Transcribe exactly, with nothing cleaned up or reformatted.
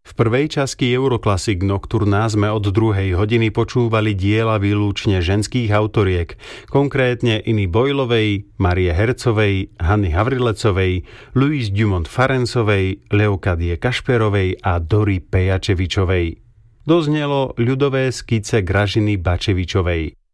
V prvej časti Euroclassic Nocturna sme od druhej hodiny počúvali diela výlučne ženských autoriek, konkrétne Iny Boylovej, Marie Hercovej, Hany Havrilecovej, Louise Dumont Farensovej, Leokadie Kašperovej a Dory Pejačevičovej. Doznelo ľudové skice Gražiny Bačevičovej.